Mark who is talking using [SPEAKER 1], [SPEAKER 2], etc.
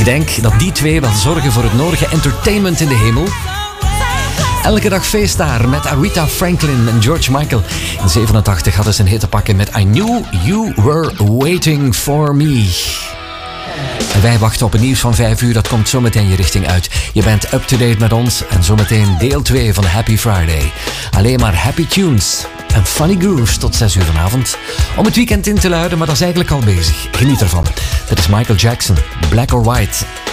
[SPEAKER 1] denk dat die twee wel zorgen voor het nodige entertainment in de hemel. Elke dag feest daar met Aretha Franklin en George Michael. In 87 hadden ze een hit te pakken met I Knew You Were Waiting For Me. En wij wachten op het nieuws van 5 uur. Dat komt zometeen je richting uit. Je bent up-to-date met ons. En zometeen deel 2 van Happy Friday. Alleen maar happy tunes en funny grooves tot 6 uur vanavond. Om het weekend in te luiden, maar dat is eigenlijk al bezig. Geniet ervan. Dit is Michael Jackson, Black or White.